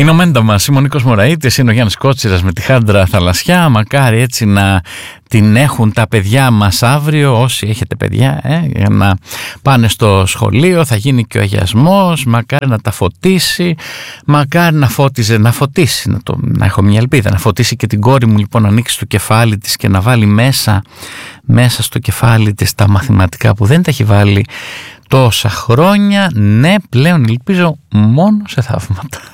Είναι ο Μέντα μας, είμαι ο Νίκος Μωραΐτης, είναι ο Γιάννης Κότσιρας με τη Χάντρα Θαλασσιά. Μακάρι έτσι να την έχουν τα παιδιά μας αύριο, όσοι έχετε παιδιά, για να πάνε στο σχολείο, θα γίνει και ο αγιασμός, μακάρι να τα φωτίσει, μακάρι να φωτίσει, να έχω μια ελπίδα, να φωτίσει και την κόρη μου, λοιπόν, να ανοίξει το κεφάλι της και να βάλει μέσα στο κεφάλι της τα μαθηματικά που δεν τα έχει βάλει τόσα χρόνια. Ναι, πλέον ελπίζω μόνο σε θαύματα.